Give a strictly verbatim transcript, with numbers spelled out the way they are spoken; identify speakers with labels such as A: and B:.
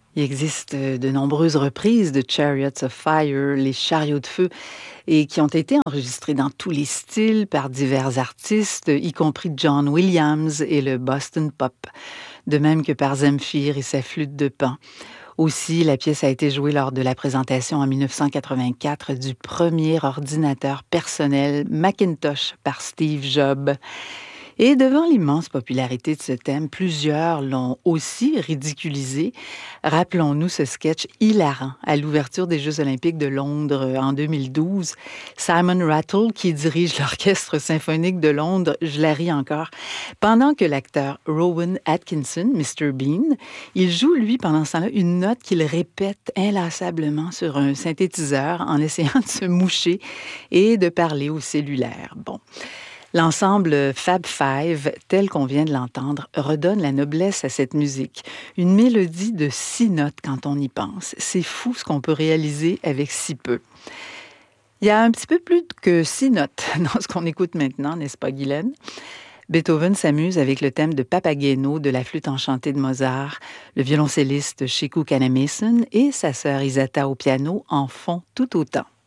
A: Il existe euh, de nombreuses reprises de Chariots of Fire, les chariots de feu, et qui ont été enregistrées dans tous les styles par divers artistes, y compris John Williams et le Boston Pop, de même que par Zemfir et sa flûte de Pan. Aussi, la pièce a été jouée lors de la présentation en mille neuf cent quatre-vingt-quatre du premier ordinateur personnel Macintosh par Steve Jobs. Et devant l'immense popularité de ce thème, plusieurs l'ont aussi ridiculisé. Rappelons-nous ce sketch hilarant à l'ouverture des Jeux olympiques de Londres en deux mille douze. Simon Rattle, qui dirige l'Orchestre symphonique de Londres, je la ris encore, pendant que l'acteur Rowan Atkinson, mister Bean, il joue, lui, pendant ce temps-là, une note qu'il répète inlassablement sur un synthétiseur en essayant de se moucher et de parler au cellulaire. Bon. L'ensemble Fab Five, tel qu'on vient de l'entendre, redonne la noblesse à cette musique. Une mélodie de six notes quand on y pense. C'est fou ce qu'on peut réaliser avec si peu. Il y a un petit peu plus que six notes dans ce qu'on écoute maintenant, n'est-ce pas, Guylaine? Beethoven s'amuse avec le thème de Papageno de la flûte enchantée de Mozart. Le violoncelliste Chiku Kanemason et sa sœur Isata au piano en font tout autant.